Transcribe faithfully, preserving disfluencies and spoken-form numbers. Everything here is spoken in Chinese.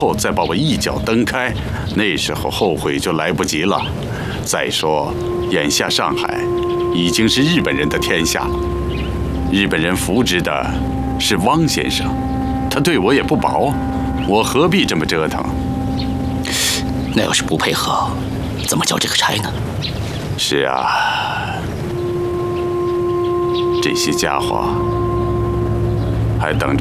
后再把我一脚蹬开，那时候后悔就来不及了。再说，眼下上海已经是日本人的天下了，日本人扶植的是汪先生，他对我也不薄，我何必这么折腾？ 那要是不配合，怎么交这个差呢？ 是啊，这些家伙还等着